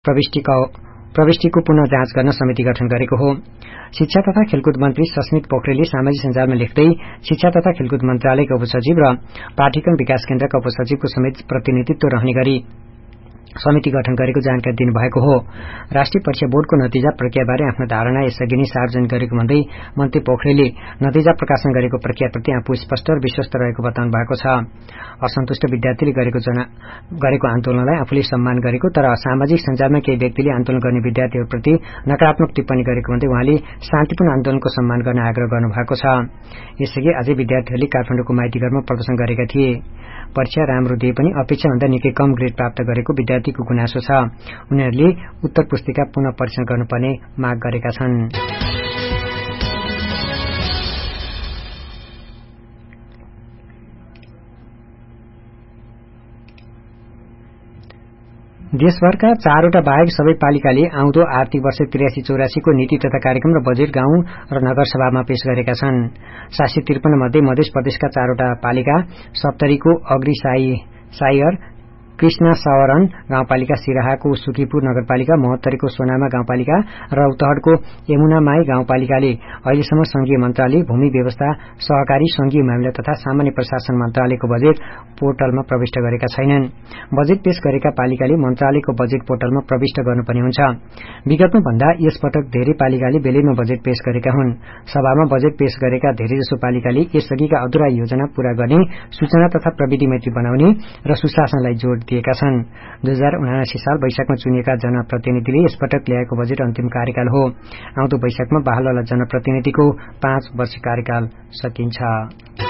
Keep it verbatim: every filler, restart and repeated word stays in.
प्रविष्टिको प्रविष्टिको पुनः जाँच गर्न समिति गठन गरेको हो। शिक्षा तथा खेलकुद मन्त्री सस्मित पोखरेलले सामाजिक सञ्जालमा लेख्दै शिक्षा तथा खेलकुद मन्त्रालयका उपसचिव र पाठ्यक्रम विकास केन्द्रका उपसचिवको समेत प्रतिनिधित्व रहने गरी समिति गठन गरेको जानकारी दिनुभएको हो। राष्ट्रिय परीक्षा बोर्डको नतिजा प्रक्रियाबारे आफ्नो धारणा यसअघि नै सार्वजनिक गरेको भन्दै मन्त्री पोखरेलले नतिजा प्रकाशन गरेको प्रक्रियाप्रति आफू स्पष्ट र विश्वस्त रहेको बताउनु भएको छ। असन्तुष्ट विद्यार्थीले गरेको जना गरेको आन्दोलनलाई आफूले सम्मान गरेको तर सामाजिक सञ्जालमा केही व्यक्तिले आन्दोलन गर्ने विद्यार्थीहरूप्रति नकारात्मक टिप्पणी गरेको भन्दै उहाँले शान्तिपूर्ण आन्दोलनको सम्मान गर्न आग्रह गर्नुभएको छ। यसअघि अझै विद्यार्थीहरूले काठमाडौँको माइतीघरमा प्रदर्शन गरेका थिए। परीक्षा राम्रो दिए पनि अपेक्षाभन्दा निकै कम ग्रेड प्राप्त गरेको विद्यार्थीको गुनासो छ। उनीहरूले उत्तर पुस्तिका पुनः परीक्षण गर्नुपर्ने माग गरेका छन्। देशभरका चारवटा बाहेक सबै पालिकाले आउँदो आर्थिक वर्ष त्रियासी चौरासी को नीति तथा कार्यक्रम र बजेट गाउँ र नगरसभामा पेश गरेका छन्। सात सय त्रिपन्न मध्ये मध्य प्रदेशका चारवटा पालिका सप्तरीको अग्रिसाई साइयर, कृष्णा सवरण गाउँपालिका, सिराहाको सुकीपुर नगरपालिका, महोत्तरीको सोनामा गाउँपालिका र रौतहटको यमुनामाई गाउँपालिकाले अहिलेसम्म संघीय मन्त्रालय, भूमि व्यवस्था, सहकारी, संघीय मामिला तथा सामान्य प्रशासन मन्त्रालयको बजेट पोर्टलमा प्रविष्ट गरेका छैनन्। बजेट पेश गरेका पालिकाले मन्त्रालयको बजेट पोर्टलमा प्रविष्ट गर्नुपर्ने हुन्छ। विगतमा भन्दा यसपटक धेरै पालिकाले बेलैमा बजेट पेश गरेका हुन्। सभामा बजेट पेश गरेका धेरैजसो पालिकाले यसअघिका अधुरा योजना पूरा गर्ने, सूचना तथा प्रविधि मैत्री बनाउने र सुशासनलाई जोड़ दिएका छन्। दुई हजार उनासी साल वैशाखमा चुनिएका जनप्रतिनिधिले यसपटक ल्याएको बजेट अन्तिम कार्यकाल हो। आउँदो वैशाखमा बहालवाला जनप्रतिनिधिको पाँच वर्ष कार्यकाल सकिन्छ।